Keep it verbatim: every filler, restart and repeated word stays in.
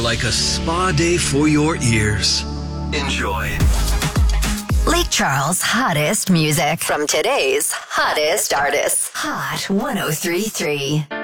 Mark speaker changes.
Speaker 1: Like a spa day for your ears. Enjoy.
Speaker 2: Lake Charles' hottest music from today's hottest artists. Hot one oh three point three.